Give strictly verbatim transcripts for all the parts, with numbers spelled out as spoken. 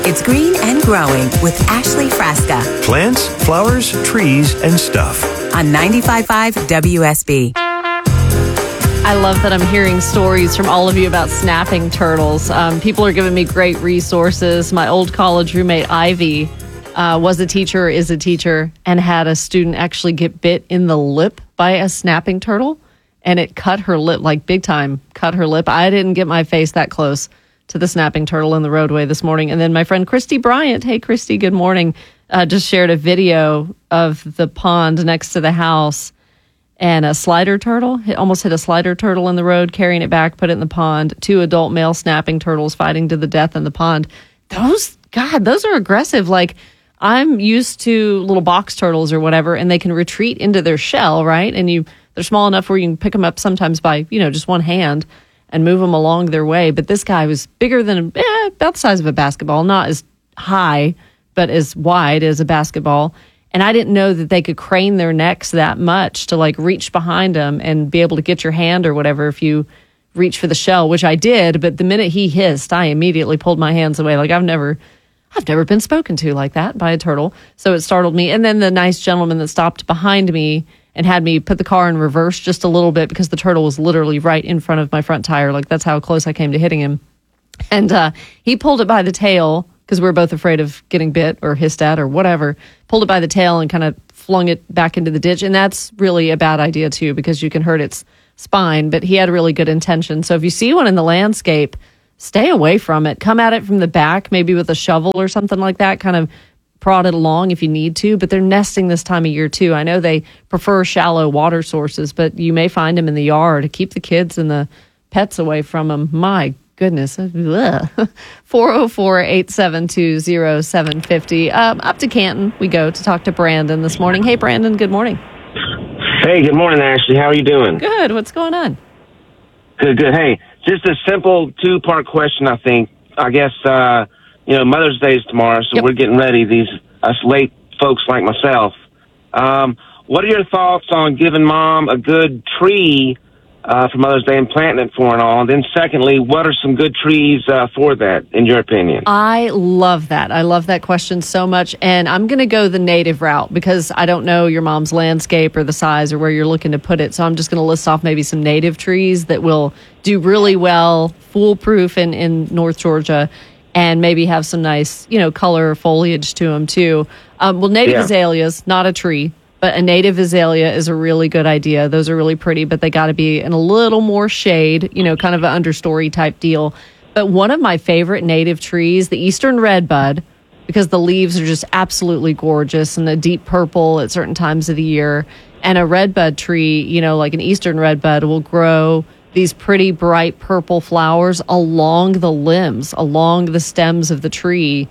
It's Green and Growing with Ashley Frasca. Plants, flowers, trees, and stuff. On ninety-five point five W S B. I love that I'm hearing stories from all of you about snapping turtles. Um, people are giving me great resources. My old college roommate, Ivy, uh, was a teacher, is a teacher, and had a student actually get bit in the lip by a snapping turtle. And it cut her lip, like big time, cut her lip. I didn't get my face that close to the snapping turtle in the roadway this morning. And then my friend Christy Bryant, hey, Christy, good morning, uh, just shared a video of the pond next to the house and a slider turtle. It almost hit a slider turtle in the road, carrying it back, put it in the pond. Two adult male snapping turtles fighting to the death in the pond. Those, God, those are aggressive. Like, I'm used to little box turtles or whatever, and they can retreat into their shell, right? And you, they're small enough where you can pick them up sometimes by, you know, just one hand and move them along their way. But this guy was bigger than, eh, about the size of a basketball, not as high, but as wide as a basketball. And I didn't know that they could crane their necks that much to like reach behind them and be able to get your hand or whatever if you reach for the shell, which I did. But the minute he hissed, I immediately pulled my hands away. Like I've never, I've never been spoken to like that by a turtle. So it startled me. And then the nice gentleman that stopped behind me and had me put the car in reverse just a little bit because the turtle was literally right in front of my front tire. Like that's how close I came to hitting him. And uh, he pulled it by the tail because we were both afraid of getting bit or hissed at or whatever, pulled it by the tail and kind of flung it back into the ditch. And that's really a bad idea too because you can hurt its spine, but he had really good intention. So if you see one in the landscape, stay away from it. Come at it from the back, maybe with a shovel or something like that, kind of prod it along if you need to. But they're nesting this time of year too. I know they prefer shallow water sources, but you may find them in the yard. Keep the kids and the pets away from them. My goodness. four oh four, eight seven two, oh seven five oh. Um, up to Canton we go to talk to Brandon this morning. Hey, Brandon, good morning. Hey, good morning, Ashley. How are you doing? Good. What's going on? Good, good. Hey, just a simple two-part question, I think. I guess, uh, you know, Mother's Day is tomorrow, so yep. we're getting ready, these us late folks like myself. Um, what are your thoughts on giving Mom a good tree Uh, for Mother's Day and planting it for and all? And then secondly, what are some good trees uh, for that, in your opinion? I love that. I love that question so much. And I'm going to go the native route because I don't know your mom's landscape or the size or where you're looking to put it. So I'm just going to list off maybe some native trees that will do really well, foolproof in, in North Georgia, and maybe have some nice, you know, color or foliage to them too. Um, well, native yeah. azaleas, not a tree. But a native azalea is a really good idea. Those are really pretty, but they got to be in a little more shade, you know, kind of an understory type deal. But one of my favorite native trees, the Eastern Redbud, because the leaves are just absolutely gorgeous and a deep purple at certain times of the year. And a redbud tree, you know, like an Eastern Redbud, will grow these pretty bright purple flowers along the limbs, along the stems of the tree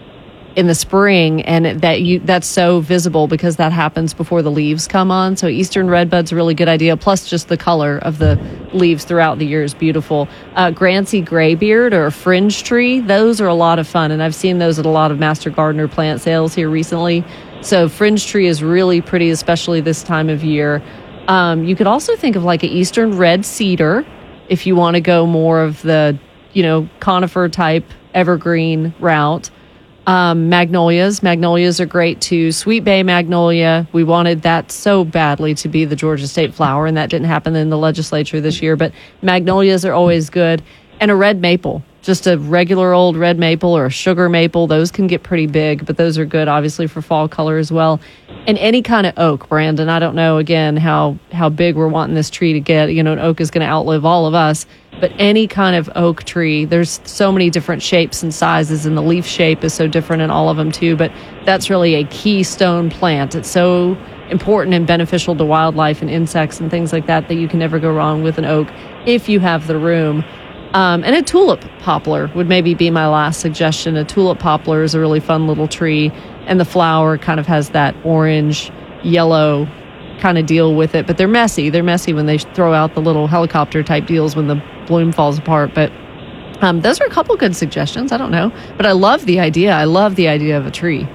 in the spring, and that you that's so visible because that happens before the leaves come on. So Eastern Redbud's a really good idea, plus just the color of the leaves throughout the year is beautiful. Uh, Grancy Graybeard or a fringe tree, those are a lot of fun, and I've seen those at a lot of Master Gardener plant sales here recently. So fringe tree is really pretty, especially this time of year. Um, you could also think of like an Eastern Red Cedar if you want to go more of the, you know, conifer type evergreen route. Um, magnolias. Magnolias are great too. Sweet Bay magnolia. We wanted that so badly to be the Georgia state flower, and that didn't happen in the legislature this year. But magnolias are always good. And a red maple. Just a regular old red maple or a sugar maple. Those can get pretty big, but those are good, obviously, for fall color as well. And any kind of oak, Brandon. I don't know, again, how, how big we're wanting this tree to get. You know, an oak is going to outlive all of us. But any kind of oak tree, there's so many different shapes and sizes, and the leaf shape is so different in all of them too. But that's really a keystone plant. It's so important and beneficial to wildlife and insects and things like that that you can never go wrong with an oak if you have the room. Um, and a tulip poplar would maybe be my last suggestion. A tulip poplar is a really fun little tree, and the flower kind of has that orange, yellow kind of deal with it. But they're messy. They're messy when they throw out the little helicopter type deals when the bloom falls apart. But um, those are a couple good suggestions. I don't know. But I love the idea. I love the idea of a tree.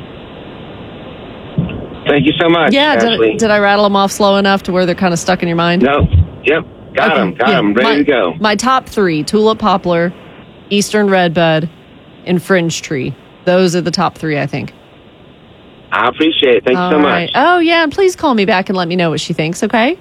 Thank you so much, Yeah, Ashley. did, did I rattle them off slow enough to where they're kind of stuck in your mind? No. Yep. Got them. Okay. Got yeah. them. Ready my, to go. My top three, tulip poplar, Eastern Redbud, and Fringe Tree. Those are the top three, I think. I appreciate it. Thank All you so right. much. Oh, yeah, and please call me back and let me know what she thinks, okay?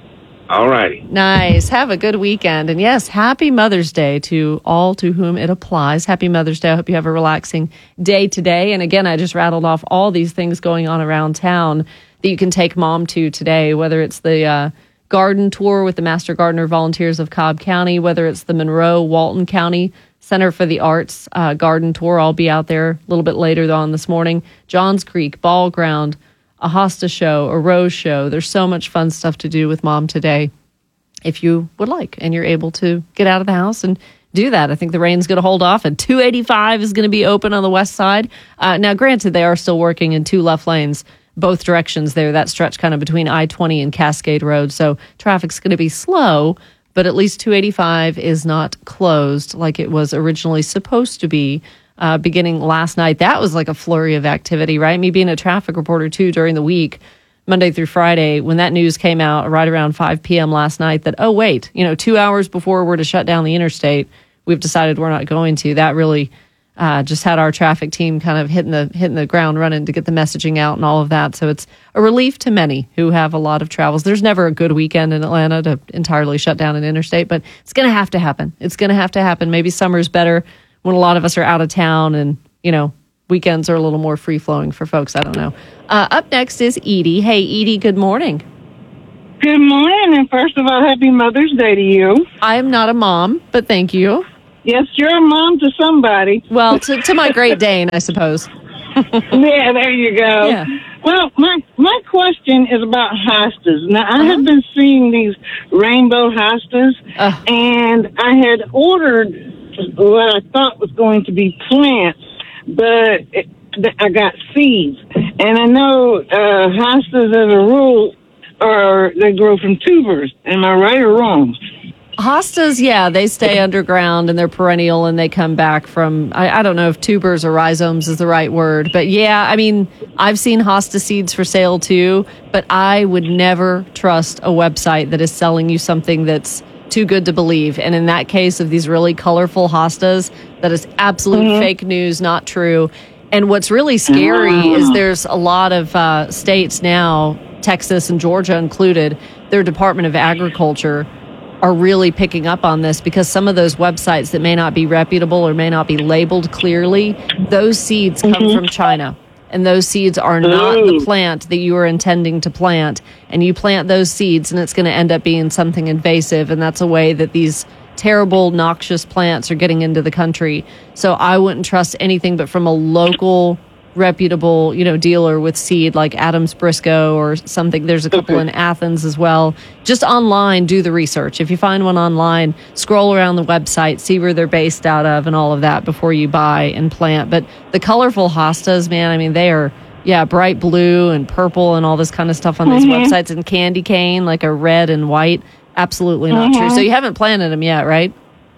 All righty. Nice. Have a good weekend. And yes, happy Mother's Day to all to whom it applies. Happy Mother's Day. I hope you have a relaxing day today. And again, I just rattled off all these things going on around town that you can take mom to today, whether it's the uh, garden tour with the Master Gardener Volunteers of Cobb County, whether it's the Monroe Walton County Center for the Arts uh, garden tour. I'll be out there a little bit later on this morning. Johns Creek, Ball Ground, a Hosta show, a Rose show. There's so much fun stuff to do with mom today if you would like, and you're able to get out of the house and do that. I think the rain's going to hold off, and two eighty-five is going to be open on the west side. Uh, now, granted, they are still working in two left lanes, both directions there, that stretch kind of between I twenty and Cascade Road, so traffic's going to be slow, but at least two eighty-five is not closed like it was originally supposed to be. Uh, beginning last night, that was like a flurry of activity, right? Me being a traffic reporter, too, during the week, Monday through Friday, when that news came out right around five p.m. last night that, oh, wait, you know, two hours before we're to shut down the interstate, we've decided we're not going to. That really uh, just had our traffic team kind of hitting the hitting the ground running to get the messaging out and all of that. So it's a relief to many who have a lot of travels. There's never a good weekend in Atlanta to entirely shut down an interstate, but it's going to have to happen. It's going to have to happen. Maybe summer's better when a lot of us are out of town and, you know, weekends are a little more free-flowing for folks. I don't know. Uh, up next is Edie. Hey, Edie, good morning. Good morning, and first of all, happy Mother's Day to you. I am not a mom, but thank you. Yes, you're a mom to somebody. Well, to, to my Great Dane, I suppose. Yeah, there you go. Yeah. Well, my my question is about hostas. Now, I Uh-huh. have been seeing these rainbow hostas, Uh. and I had ordered what I thought was going to be plants, but it, I got seeds. And I know uh, hostas, as a rule, are they grow from tubers. Am I right or wrong? Hostas, yeah, they stay underground and they're perennial and they come back from, I, I don't know if tubers or rhizomes is the right word, but yeah, I mean, I've seen hosta seeds for sale too, but I would never trust a website that is selling you something that's too good to believe. And in that case of these really colorful hostas, that is absolute mm-hmm. fake news, not true. And what's really scary mm-hmm. is there's a lot of uh, states now, Texas and Georgia included, their Department of Agriculture are really picking up on this because some of those websites that may not be reputable or may not be labeled clearly, those seeds come mm-hmm. from China. And those seeds are not Ooh. the plant that you are intending to plant. And you plant those seeds and it's going to end up being something invasive. And that's a way that these terrible, noxious plants are getting into the country. So I wouldn't trust anything but from a local, reputable, you know, dealer with seed like Adams Briscoe or something. There's a couple in Athens as well. Just online, do the research. If you find one online, scroll around the website, see where they're based out of and all of that before you buy and plant. But the colorful hostas, man, I mean, they are, yeah, bright blue and purple and all this kind of stuff on these mm-hmm. websites, and candy cane, like a red and white. Absolutely not mm-hmm. true. So you haven't planted them yet, right?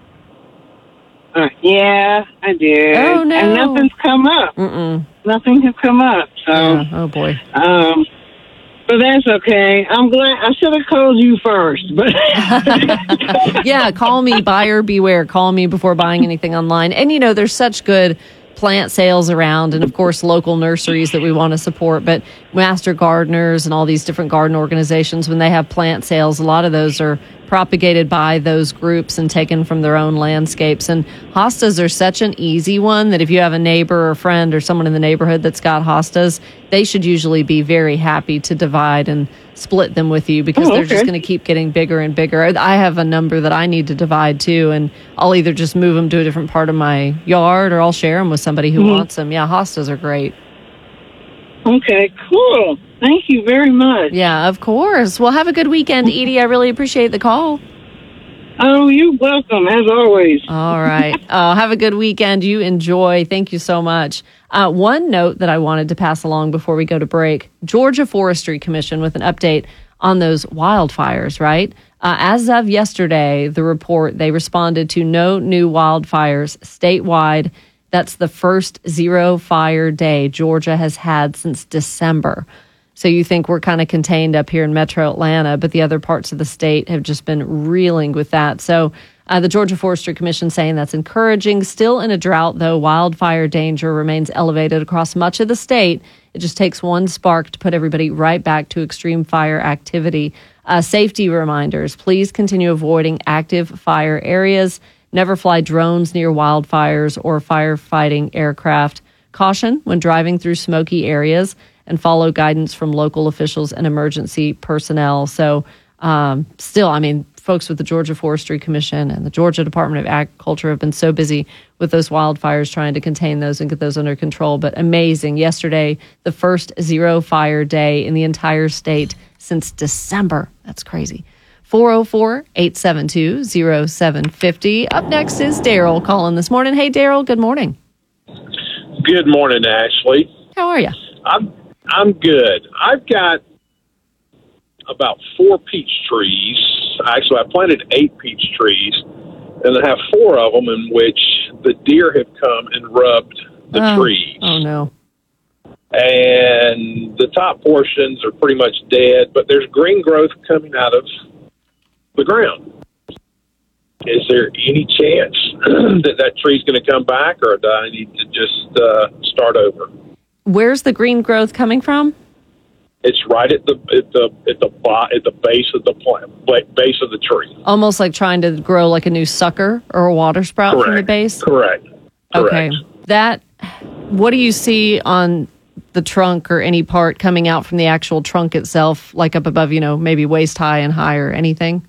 Uh, yeah, I did. Oh, no. And nothing's come up. Mm-mm. Nothing has come up. So, yeah. Oh, boy. Um, but that's okay. I'm glad. I should have called you first. But yeah, call me, buyer beware. Call me before buying anything online. And, you know, there's such good plant sales around, and of course local nurseries that we want to support, but Master Gardeners and all these different garden organizations, when they have plant sales, a lot of those are propagated by those groups and taken from their own landscapes. And hostas are such an easy one that if you have a neighbor or friend or someone in the neighborhood that's got hostas, they should usually be very happy to divide and split them with you because oh, they're okay. just going to keep getting bigger and bigger. I have a number that I need to divide too, and I'll either just move them to a different part of my yard or I'll share them with somebody who mm-hmm. wants them. Yeah, hostas are great. Okay, cool. Thank you very much. Yeah, of course. Well, have a good weekend, Edie. I really appreciate the call. Oh, you're welcome, as always. All right. Uh, have a good weekend. You enjoy. Thank you so much. Uh, one note that I wanted to pass along before we go to break, Georgia Forestry Commission with an update on those wildfires, right? Uh, as of yesterday, the report, they responded to no new wildfires statewide. That's the first zero fire day Georgia has had since December. So you think we're kind of contained up here in metro Atlanta, but the other parts of the state have just been reeling with that. So Uh, the Georgia Forestry Commission saying that's encouraging. Still in a drought, though, wildfire danger remains elevated across much of the state. It just takes one spark to put everybody right back to extreme fire activity. Uh, safety reminders. Please continue avoiding active fire areas. Never fly drones near wildfires or firefighting aircraft. Caution when driving through smoky areas, and follow guidance from local officials and emergency personnel. So um, still, I mean, folks with the Georgia Forestry Commission and the Georgia Department of Agriculture have been so busy with those wildfires trying to contain those and get those under control. But amazing. Yesterday, the first zero fire day in the entire state since December. That's crazy. four oh four, eight seven two, oh seven five oh. Up next is Daryl calling this morning. Hey, Daryl, good morning. Good morning, Ashley. How are you? I'm I'm good. I've got about four peach trees. Actually, I planted eight peach trees, and I have four of them in which the deer have come and rubbed the oh. trees. Oh, no. And the top portions are pretty much dead, but there's green growth coming out of the ground. Is there any chance that that tree's going to come back, or do I need to just uh, start over? Where's the green growth coming from? It's right at the at the at the at the base of the plant, base of the tree. Almost like trying to grow like a new sucker or a water sprout Correct. from the base. Correct. Okay. Correct. That. What do you see on the trunk or any part coming out from the actual trunk itself, like up above, you know, maybe waist high and higher? Anything?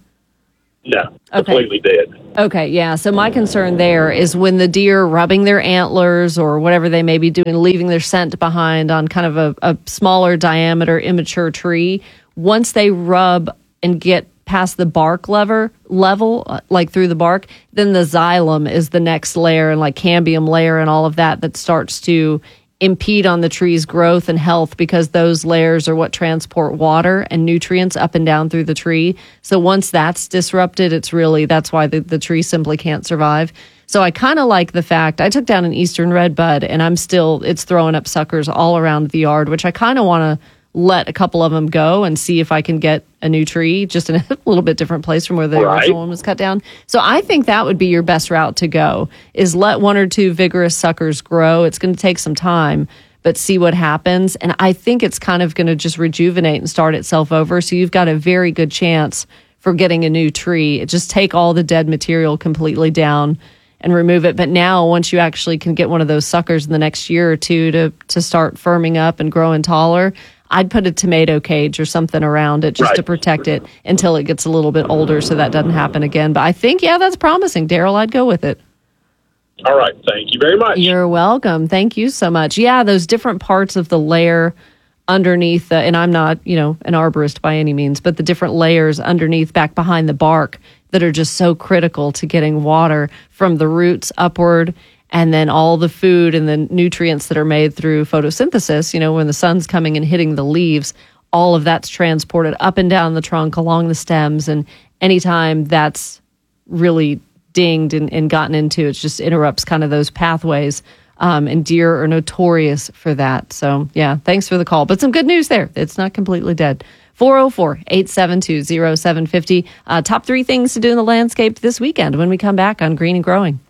No, okay. Completely dead. Okay, yeah. So my concern there is when the deer rubbing their antlers or whatever they may be doing, leaving their scent behind on kind of a, a smaller diameter, immature tree, once they rub and get past the bark lever, level, uh, like through the bark, then the xylem is the next layer, and like cambium layer and all of that that starts to impede on the tree's growth and health, because those layers are what transport water and nutrients up and down through the tree. So once that's disrupted, it's really, that's why the, the tree simply can't survive. So I kind of like the fact, I took down an eastern redbud and I'm still, it's throwing up suckers all around the yard, which I kind of want to let a couple of them go and see if I can get a new tree just in a little bit different place from where the right. original one was cut down. So I think that would be your best route to go, is let one or two vigorous suckers grow. It's going to take some time, but see what happens. And I think it's kind of going to just rejuvenate and start itself over. So you've got a very good chance for getting a new tree. Just take all the dead material completely down and remove it. But now, once you actually can get one of those suckers in the next year or two to to start firming up and growing taller, I'd put a tomato cage or something around it just right. to protect it until it gets a little bit older so that doesn't happen again. But I think, yeah, that's promising. Daryl, I'd go with it. All right. Thank you very much. You're welcome. Thank you so much. Yeah, those different parts of the layer underneath, the, and I'm not, you know, an arborist by any means, but the different layers underneath back behind the bark that are just so critical to getting water from the roots upward, and then all the food and the nutrients that are made through photosynthesis, you know, when the sun's coming and hitting the leaves, all of that's transported up and down the trunk, along the stems. And anytime that's really dinged and, and gotten into, it just interrupts kind of those pathways. Um, and deer are notorious for that. So, yeah, thanks for the call. But some good news there. It's not completely dead. four oh four, eight seven two, oh seven five oh. Uh, top three things to do in the landscape this weekend when we come back on Green and Growing.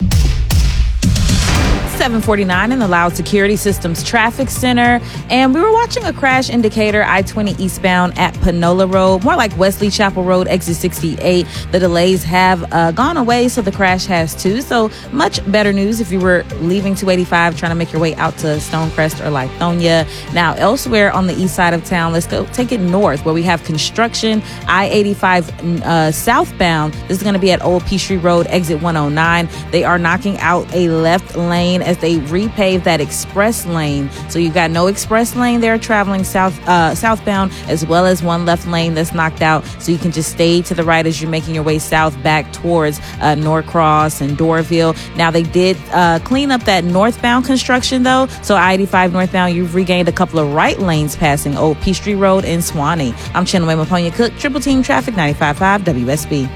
seven forty-nine in the Loud Security Systems Traffic Center, and we were watching a crash indicator I twenty eastbound at Panola Road, more like Wesley Chapel Road, exit sixty-eight. The delays have uh, gone away, so the crash has too. So much better news if you were leaving two eighty-five trying to make your way out to Stonecrest or Lithonia. Now, elsewhere on the east side of town, let's go take it north where we have construction. I eighty-five uh, southbound. This is going to be at Old Peachtree Road, exit one oh nine. They are knocking out a left lane as they repave that express lane. So you've got no express lane there traveling south uh, southbound, as well as one left lane that's knocked out. So you can just stay to the right as you're making your way south back towards uh, Norcross and Doraville. Now they did uh, clean up that northbound construction though. So I eighty-five northbound, you've regained a couple of right lanes passing Old Peachtree Road and Swanee. I'm Chinwe Maponia Cook, Triple Team Traffic, ninety-five point five W S B.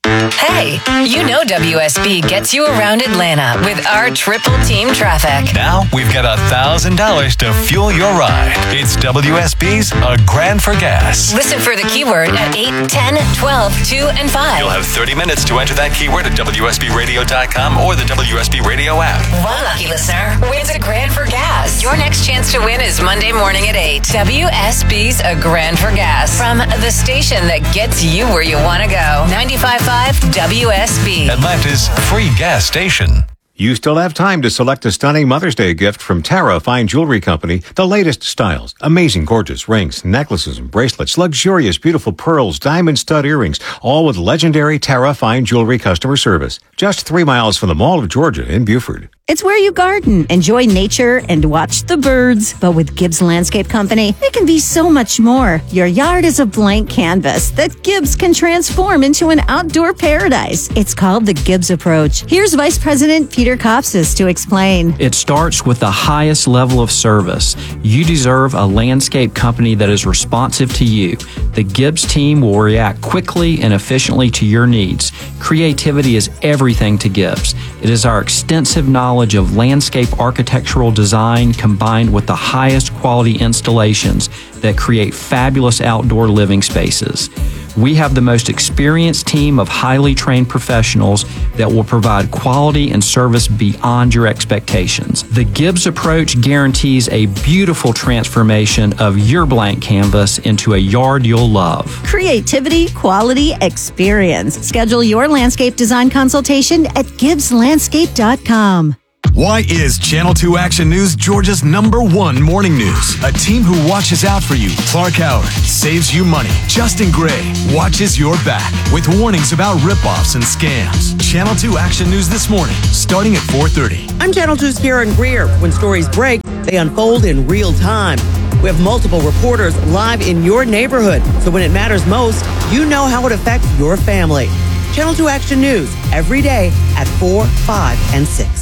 Hey, you know W S B gets you around Atlanta with our triple team traffic. Now we've got one thousand dollars to fuel your ride. It's W S B's A Grand for Gas. Listen for the keyword at eight, ten, twelve, two, and five. You'll have thirty minutes to enter that keyword at W S B radio dot com or the W S B Radio app. One lucky listener wins a grand for gas. Your next chance to win is Monday morning at eight. W S B's A Grand for Gas. From the station that gets you where you want to go. ninety-five point five W S B. Atlanta's free gas station. You still have time to select a stunning Mother's Day gift from Tara Fine Jewelry Company. The latest styles, amazing gorgeous rings, necklaces and bracelets, luxurious beautiful pearls, diamond stud earrings, all with legendary Tara Fine Jewelry customer service. Just three miles from the Mall of Georgia in Buford. It's where you garden, enjoy nature, and watch the birds. But with Gibbs Landscape Company, it can be so much more. Your yard is a blank canvas that Gibbs can transform into an outdoor paradise. It's called the Gibbs Approach. Here's Vice President Peter Kopsis to explain. It starts with the highest level of service. You deserve a landscape company that is responsive to you. The Gibbs team will react quickly and efficiently to your needs. Creativity is everything to Gibbs. It is our extensive knowledge of landscape architectural design combined with the highest quality installations that create fabulous outdoor living spaces. We have the most experienced team of highly trained professionals that will provide quality and service beyond your expectations. The Gibbs Approach guarantees a beautiful transformation of your blank canvas into a yard you'll love. Creativity, quality, experience. Schedule your landscape design consultation at gibbs landscape dot com. Why is Channel two Action News Georgia's number one morning news? A team who watches out for you. Clark Howard saves you money. Justin Gray watches your back with warnings about ripoffs and scams. Channel two Action News this morning, starting at four thirty. I'm Channel two's Karen Greer. When stories break, they unfold in real time. We have multiple reporters live in your neighborhood, so when it matters most, you know how it affects your family. Channel two Action News, every day at four, five, and six.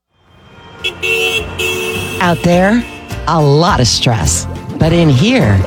Out there, a lot of stress. But in here,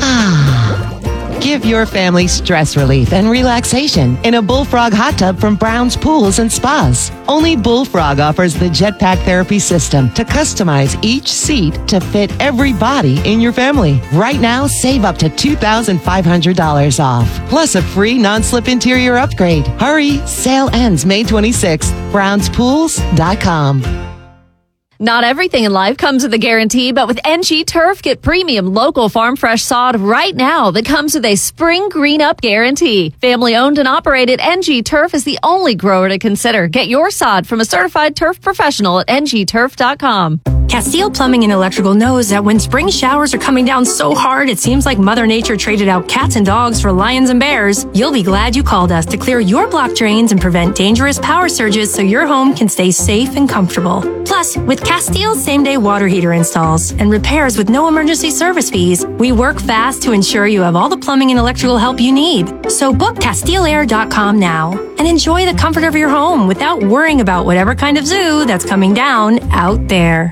ah, give your family stress relief and relaxation in a Bullfrog hot tub from Brown's Pools and Spas. Only Bullfrog offers the Jetpack Therapy System to customize each seat to fit every body in your family. Right now, save up to two thousand five hundred dollars off, plus a free non-slip interior upgrade. Hurry, sale ends May twenty-sixth. browns pools dot com. Not everything in life comes with a guarantee, but with N G Turf, get premium local farm fresh sod right now that comes with a spring green up guarantee. Family owned and operated, N G Turf is the only grower to consider. Get your sod from a certified turf professional at n g turf dot com. Castile Plumbing and Electrical knows that when spring showers are coming down so hard it seems like Mother Nature traded out cats and dogs for lions and bears. You'll be glad you called us to clear your block drains and prevent dangerous power surges so your home can stay safe and comfortable. Plus, with Castile's same-day water heater installs and repairs with no emergency service fees, we work fast to ensure you have all the plumbing and electrical help you need. So book Castile Air dot com now and enjoy the comfort of your home without worrying about whatever kind of zoo that's coming down out there.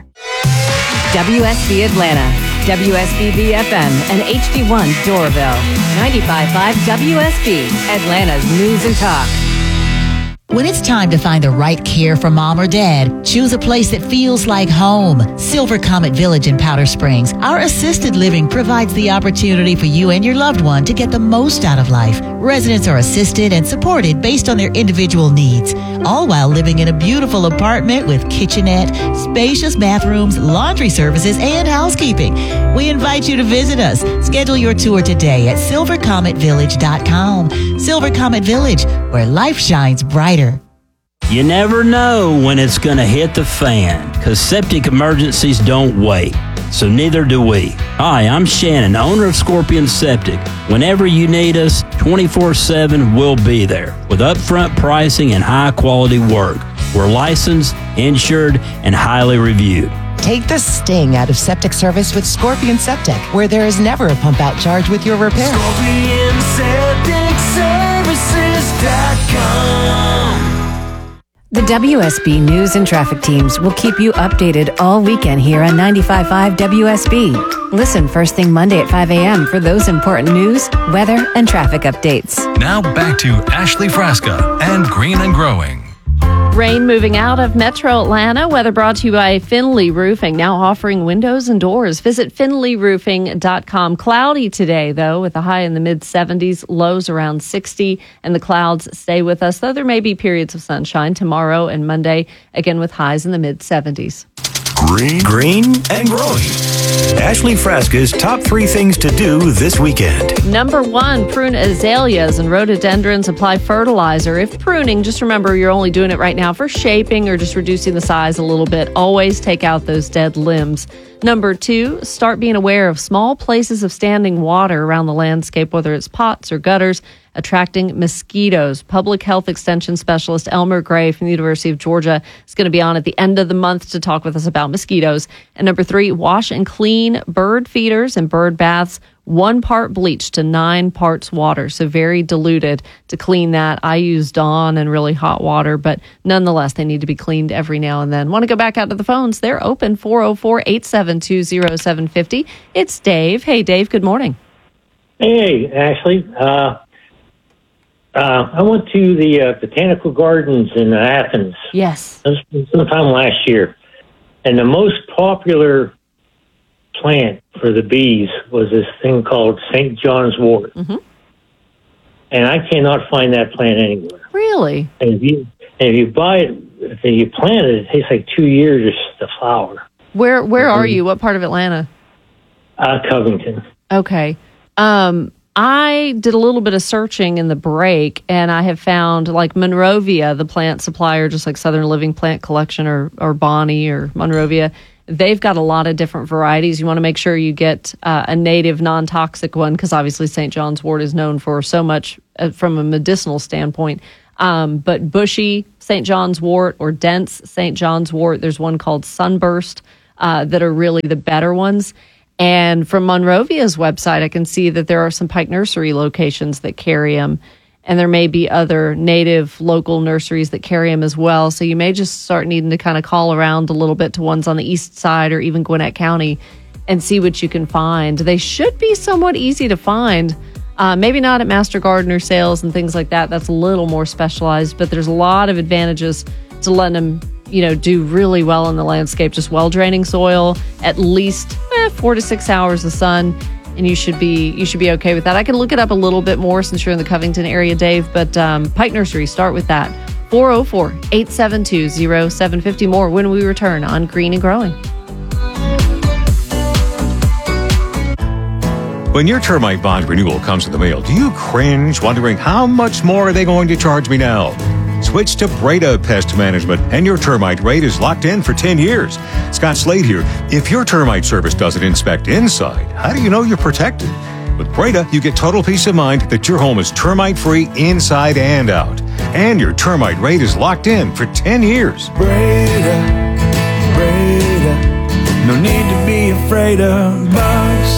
W S B Atlanta, W S B B F M, and H D one Doraville. ninety-five point five W S B, Atlanta's News and Talk. When it's time to find the right care for mom or dad, choose a place that feels like home. Silver Comet Village in Powder Springs. Our assisted living provides the opportunity for you and your loved one to get the most out of life. Residents are assisted and supported based on their individual needs, all while living in a beautiful apartment with kitchenette, spacious bathrooms, laundry services, and housekeeping. We invite you to visit us. Schedule your tour today at silver comet village dot com. Silver Comet Village, where life shines brighter. You never know when it's going to hit the fan, because septic emergencies don't wait. So neither do we. Hi, I'm Shannon, owner of Scorpion Septic. Whenever you need us, twenty-four seven, we'll be there with upfront pricing and high-quality work. We're licensed, insured, and highly reviewed. Take the sting out of septic service with Scorpion Septic, where there is never a pump-out charge with your repair. Scorpion Septic Services dot com. The W S B News and Traffic teams will keep you updated all weekend here on ninety-five point five W S B. Listen first thing Monday at five a.m. for those important news, weather, and traffic updates. Now back to Ashley Frasca and Green and Growing. Rain moving out of Metro Atlanta. Weather brought to you by Finley Roofing, now offering windows and doors. Visit finley roofing dot com. Cloudy today, though, with a high in the mid seventies, lows around sixty, and the clouds stay with us, though there may be periods of sunshine tomorrow and Monday, again with highs in the mid seventies. Green, green, and growing. Ashley Frasca's top three things to do this weekend. Number one, prune azaleas and rhododendrons. Apply fertilizer. If pruning, just remember you're only doing it right now for shaping or just reducing the size a little bit. Always take out those dead limbs. Number two, start being aware of small places of standing water around the landscape, whether it's pots or gutters, attracting mosquitoes. Public Health Extension Specialist Elmer Gray from the University of Georgia is going to be on at the end of the month to talk with us about mosquitoes. And number three, wash and clean bird feeders and bird baths. One part bleach to nine parts water, so very diluted to clean that. I use Dawn and really hot water, but nonetheless, they need to be cleaned every now and then. Want to go back out to the phones? They're open, four oh four, eight seven two, oh seven five oh. It's Dave. Hey, Dave, good morning. Hey, Ashley. Uh, uh, I went to the uh, Botanical Gardens in Athens. Yes. Sometime last year. And the most popular plant for the bees was this thing called Saint John's wort. Mm-hmm. And I cannot find that plant anywhere. Really? And if you, and if you buy it, if you plant it, it takes like two years just to flower. Where Where Mm-hmm. are you? What part of Atlanta? Uh, Covington. Okay. Um, I did a little bit of searching in the break, and I have found like Monrovia, the plant supplier, just like Southern Living Plant Collection or, or Bonnie or Monrovia. They've got a lot of different varieties. You want to make sure you get uh, a native, non-toxic one because obviously Saint John's wort is known for so much uh, from a medicinal standpoint. Um, but bushy Saint John's wort or dense Saint John's wort, there's one called Sunburst uh, that are really the better ones. And from Monrovia's website, I can see that there are some Pike Nursery locations that carry them. And there may be other native local nurseries that carry them as well. So you may just start needing to kind of call around a little bit to ones on the east side or even Gwinnett County and see what you can find. They should be somewhat easy to find. Uh, maybe not at Master Gardener sales and things like that. That's a little more specialized, but there's a lot of advantages to letting them, you know, do really well in the landscape. Just well draining soil, at least eh, four to six hours of sun. And you should be you should be okay with that. I can look it up a little bit more since you're in the Covington area, Dave. But um, Pike Nursery, start with that. four oh four, eight seven two, oh seven five oh. More when we return on Green and Growing. When your termite bond renewal comes in the mail, do you cringe wondering how much more are they going to charge me now? Switch to Breda Pest Management, and your termite rate is locked in for ten years. Scott Slade here. If your termite service doesn't inspect inside, how do you know you're protected? With Breda, you get total peace of mind that your home is termite-free inside and out. And your termite rate is locked in for ten years. Breda, Breda, no need to be afraid of bugs.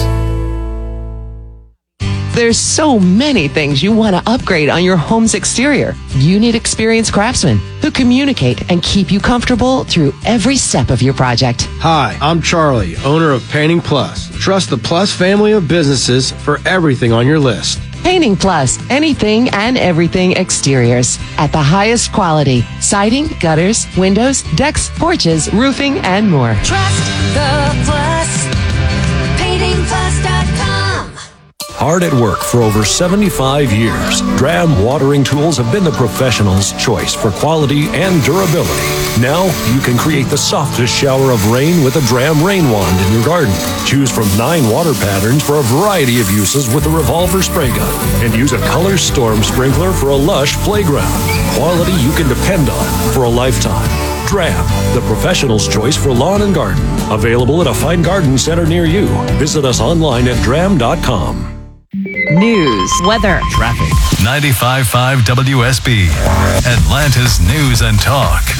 There's so many things you want to upgrade on your home's exterior. You need experienced craftsmen who communicate and keep you comfortable through every step of your project. Hi, I'm Charlie, owner of Painting Plus. Trust the Plus family of businesses for everything on your list. Painting Plus, anything and everything exteriors at the highest quality. Siding, gutters, windows, decks, porches, roofing, and more. Trust the Plus. painting plus dot com. Hard at work for over seventy-five years, Dram Watering Tools have been the professionals' choice for quality and durability. Now you can create the softest shower of rain with a Dram Rain Wand in your garden. Choose from nine water patterns for a variety of uses with a revolver spray gun. And use a Color Storm sprinkler for a lush playground. Quality you can depend on for a lifetime. Dram, the professional's choice for lawn and garden. Available at a fine garden center near you. Visit us online at dram dot com. News, weather, Traffic. ninety-five point five W S B. Atlanta's News and Talk.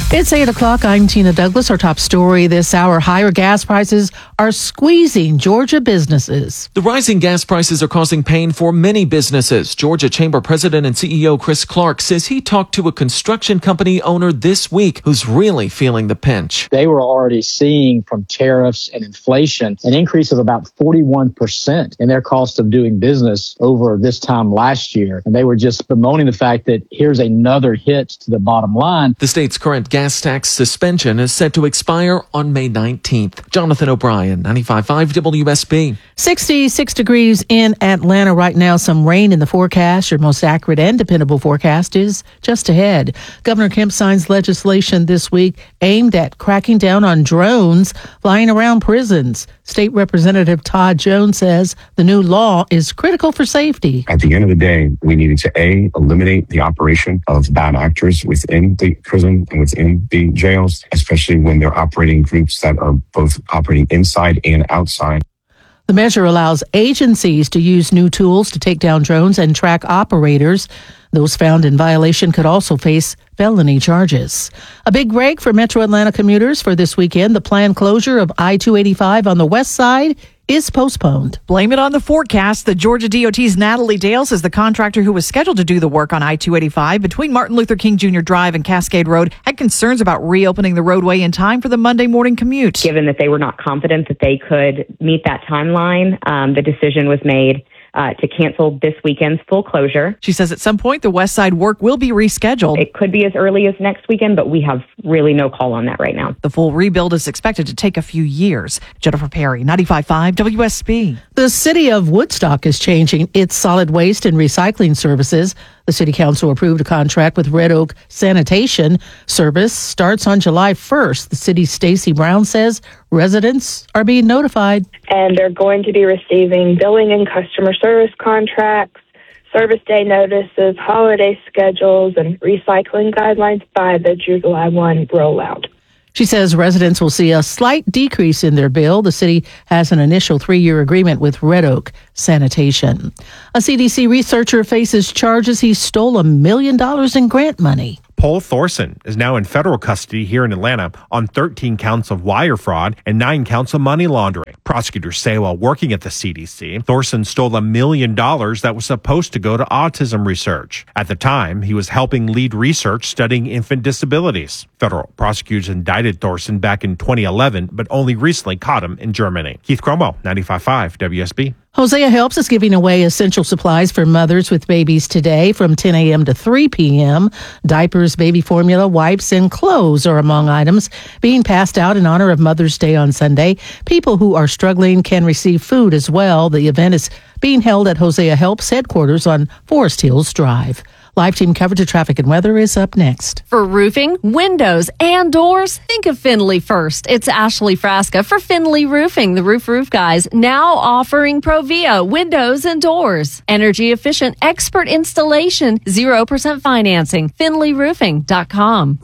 It's eight o'clock. I'm Tina Douglas. Our top story this hour, higher gas prices are squeezing Georgia businesses. The rising gas prices are causing pain for many businesses. Georgia Chamber President and C E O Chris Clark says he talked to a construction company owner this week who's really feeling the pinch. They were already seeing from tariffs and inflation an increase of about forty-one percent in their cost of doing business over this time last year. And they were just bemoaning the fact that here's another hit to the bottom line. The state's current gas tax suspension is set to expire on May nineteenth. Jonathan O'Brien, ninety-five point five W S B. sixty-six degrees in Atlanta right now. Some rain in the forecast. Your most accurate and dependable forecast is just ahead. Governor Kemp signs legislation this week aimed at cracking down on drones flying around prisons. State Representative Todd Jones says the new law is critical for safety. At the end of the day, we needed to A, eliminate the operation of bad actors within the prison and within the jails, especially when they're operating groups that are both operating inside and outside. The measure allows agencies to use new tools to take down drones and track operators. Those found in violation could also face felony charges. A big break for Metro Atlanta commuters for this weekend. The planned closure of I two eighty-five on the west side is postponed. Blame it on the forecast. The Georgia D O T's Natalie Dales is the contractor who was scheduled to do the work on I two eighty-five between Martin Luther King Junior Drive and Cascade Road, had concerns about reopening the roadway in time for the Monday morning commute. Given that they were not confident that they could meet that timeline, um, the decision was made Uh, to cancel this weekend's full closure. She says at some point the west side work will be rescheduled. It could be as early as next weekend, but we have really no call on that right now. The full rebuild is expected to take a few years. Jennifer Perry, ninety-five point five W S B. The city of Woodstock is changing its solid waste and recycling services. The city council approved a contract with Red Oak Sanitation. Service starts on July first. The city's Stacy Brown says residents are being notified. And they're going to be receiving billing and customer service contracts, service day notices, holiday schedules, and recycling guidelines by the July first rollout. She says residents will see a slight decrease in their bill. The city has an initial three-year agreement with Red Oak Sanitation. A C D C researcher faces charges he stole a million dollars in grant money. Paul Thorson is now in federal custody here in Atlanta on thirteen counts of wire fraud and nine counts of money laundering. Prosecutors say while working at the C D C, Thorson stole a million dollars that was supposed to go to autism research. At the time, he was helping lead research studying infant disabilities. Federal prosecutors indicted Thorson back in twenty eleven, but only recently caught him in Germany. Keith Cromwell, ninety-five point five W S B. Hosea Helps is giving away essential supplies for mothers with babies today from ten a.m. to three p.m. Diapers, baby formula, wipes, and clothes are among items being passed out in honor of Mother's Day on Sunday. People who are struggling can receive food as well. The event is being held at Hosea Helps headquarters on Forest Hills Drive. Live team coverage of traffic and weather is up next. For roofing, windows, and doors, think of Finley first. It's Ashley Frasca for Finley Roofing, the Roof Roof Guys, now offering Provia windows and doors. Energy efficient, expert installation, zero percent financing. Finley Roofing dot com.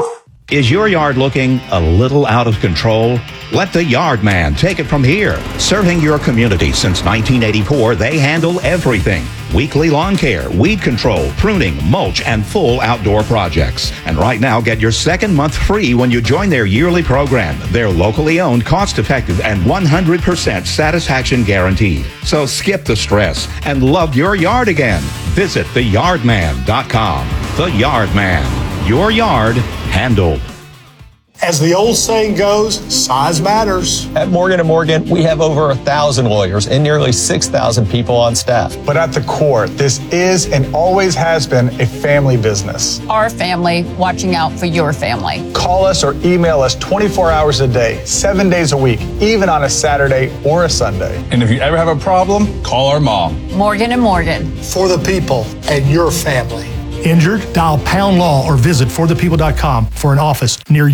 Is your yard looking a little out of control? Let the Yard Man take it from here. Serving your community since nineteen eighty-four, they handle everything. Weekly lawn care, weed control, pruning, mulch, and full outdoor projects. And right now, get your second month free when you join their yearly program. They're locally owned, cost-effective, and one hundred percent satisfaction guaranteed. So skip the stress and love your yard again. Visit the yard man dot com. The Yard Man. Your yard handled. As the old saying goes, size matters. At Morgan and Morgan, we have over a thousand lawyers and nearly six thousand people on staff. But at the core, this is and always has been a family business. Our family watching out for your family. Call us or email us twenty-four hours a day, seven days a week, even on a Saturday or a Sunday. And if you ever have a problem, call our mom. Morgan and Morgan. For the people and your family. Injured? Dial Pound Law or visit for the people dot com for an office near you.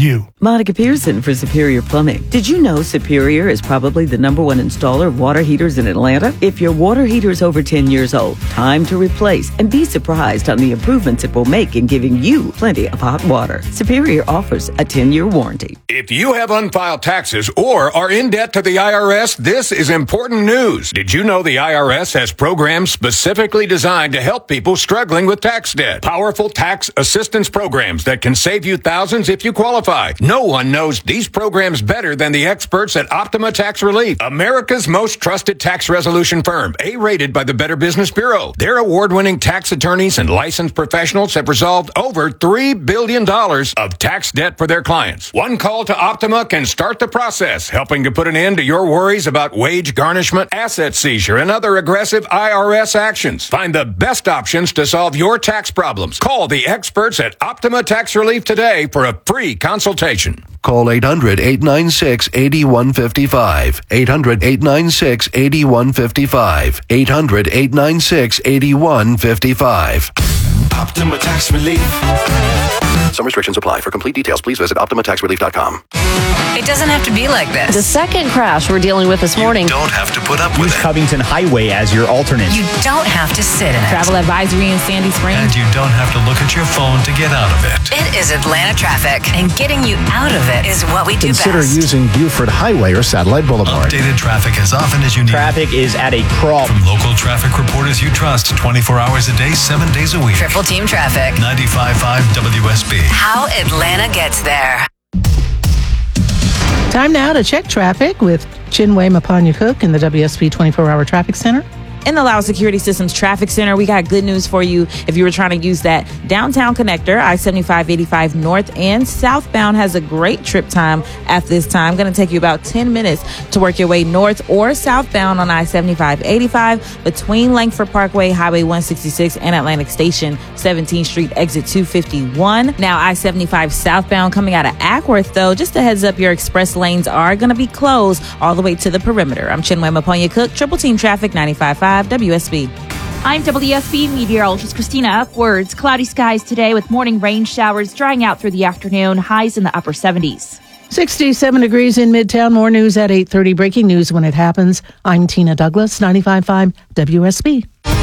Monica Pearson for Superior Plumbing. Did you know Superior is probably the number one installer of water heaters in Atlanta? If your water heater is over ten years old, time to replace and be surprised on the improvements it will make in giving you plenty of hot water. Superior offers a ten-year warranty. If you have unfiled taxes or are in debt to the I R S, this is important news. Did you know the I R S has programs specifically designed to help people struggling with tax debt? Powerful tax assistance programs that can save you thousands if you qualify. No one knows these programs better than the experts at Optima Tax Relief, America's most trusted tax resolution firm, A-rated by the Better Business Bureau. Their award-winning tax attorneys and licensed professionals have resolved over three billion dollars of tax debt for their clients. One call to Optima can start the process, helping to put an end to your worries about wage garnishment, asset seizure, and other aggressive I R S actions. Find the best options to solve your tax problems. Call the experts at Optima Tax Relief today for a free consultation. Call eight hundred, eight nine six, eight one five five. eight hundred, eight nine six, eight one five five. eight hundred, eight nine six, eight one five five. Optima Tax Relief. Some restrictions apply. For complete details, please visit optima tax relief dot com. It doesn't have to be like this. The second crash we're dealing with this morning. Don't have to put up with Use it. Covington Highway as your alternate. You don't have to sit in it. Travel advisory in Sandy Springs. And you don't have to look at your phone to get out of it. It is Atlanta traffic, and getting you out of it is what we do Consider best. using Buford Highway or Satellite Boulevard. Updated traffic as often as you need. Traffic is at a crawl. From local traffic reporters you trust, twenty-four hours a day, seven days a week. Triple Team Traffic. ninety-five point five W S B. How Atlanta gets there. Time now to check traffic with Chinwe Mapanya-Cook in the W S B twenty-four hour Traffic Center. In the Loud Security Systems Traffic Center, we got good news for you if you were trying to use that downtown connector. I seventy-five eighty-five north and southbound has a great trip time at this time. Going to take you about ten minutes to work your way north or southbound on I seventy-five eighty-five between Langford Parkway, Highway one sixty-six, and Atlantic Station, seventeenth Street, exit two fifty-one. Now, I seventy-five southbound coming out of Ackworth, though, just a heads up, your express lanes are going to be closed all the way to the perimeter. I'm Chinwe Mapanya-Cook, Triple Team Traffic, ninety-five point five W S B. I'm W S B meteorologist Christina Upwards. Cloudy skies today with morning rain showers drying out through the afternoon, highs in the upper seventies. sixty-seven degrees in Midtown. More news at eight thirty. Breaking news when it happens. I'm Tina Douglas, ninety-five point five W S B.